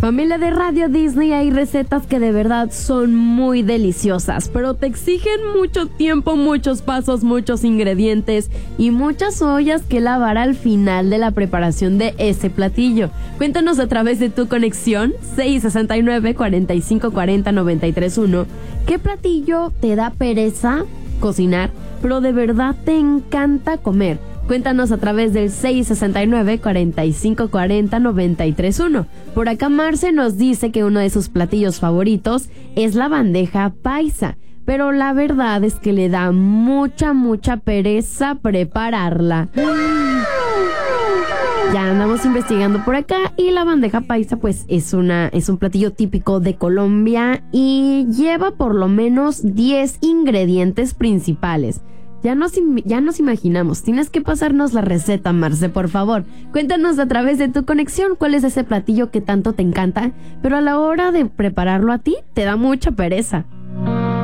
Familia de Radio Disney, hay recetas que de verdad son muy deliciosas, pero te exigen mucho tiempo, muchos pasos, muchos ingredientes y muchas ollas que lavar al final de la preparación de ese platillo. Cuéntanos a través de tu conexión 669-4540-931 qué platillo te da pereza cocinar, pero de verdad te encanta comer. Cuéntanos a través del 669-4540-931. Por acá Marce nos dice que uno de sus platillos favoritos es la bandeja paisa, pero la verdad es que le da mucha pereza prepararla. Ya andamos investigando por acá y la bandeja paisa pues es un platillo típico de Colombia y lleva por lo menos 10 ingredientes principales. Ya nos imaginamos. Tienes que pasarnos la receta, Marce, por favor. Cuéntanos a través de tu conexión cuál es ese platillo que tanto te encanta, pero a la hora de prepararlo a ti te da mucha pereza.